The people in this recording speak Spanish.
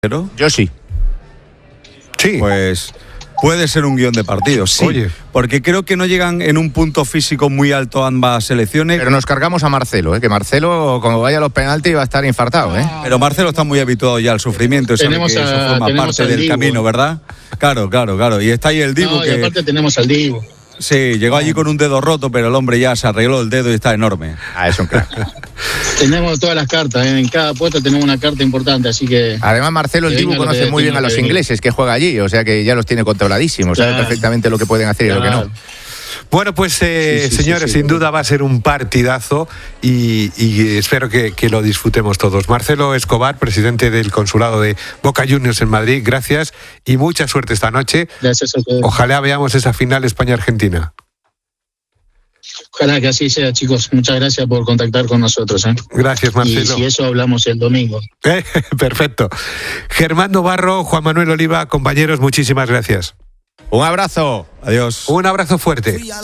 Yo sí. Sí. Pues puede ser un guión de partido, sí. Oye. Porque creo que no llegan en un punto físico muy alto ambas selecciones. Pero nos cargamos a Marcelo, que Marcelo, como vaya a los penaltis, va a estar infartado, Pero Marcelo está muy habituado ya al sufrimiento, sabe que eso forma parte del camino, ¿verdad? Claro. Y está ahí el Dibu. No, y aparte tenemos al Dibu. Sí, llegó allí con un dedo roto, pero el hombre ya se arregló el dedo y está enorme. Es un crack. Tenemos todas las cartas, en cada puesto tenemos una carta importante, así que... Además, Marcelo, el Dibu conoce muy bien a los ingleses que juega allí, o sea que ya los tiene controladísimos, sabe perfectamente lo que pueden hacer y lo que no. Bueno, pues señores, sin duda va a ser un partidazo y espero que lo disfrutemos todos. Marcelo Escobar, presidente del Consulado de Boca Juniors en Madrid, gracias y mucha suerte esta noche. Gracias a todos. Ojalá veamos esa final España-Argentina. Ojalá que así sea, chicos. Muchas gracias por contactar con nosotros. Gracias, Marcelo. Y si eso hablamos el domingo. Perfecto. Germán Novarro, Juan Manuel Oliva, compañeros, muchísimas gracias. Un abrazo. Adiós. Un abrazo fuerte.